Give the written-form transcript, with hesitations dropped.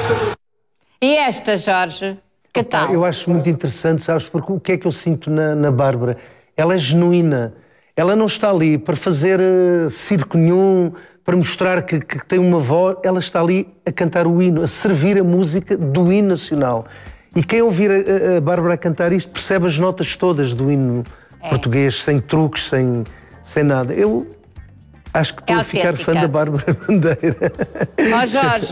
E esta, Jorge? Que tal? Eu acho muito interessante, sabes, porque o que é que eu sinto na Bárbara? Ela é genuína. Ela não está ali para fazer circo nenhum, para mostrar que tem uma voz. Ela está ali a cantar o hino, a servir a música do hino nacional. E quem ouvir a Bárbara a cantar isto percebe as notas todas do hino português, sem truques, sem nada. Eu acho que estou a ficar fã da Bárbara Bandeira. Ó Jorge,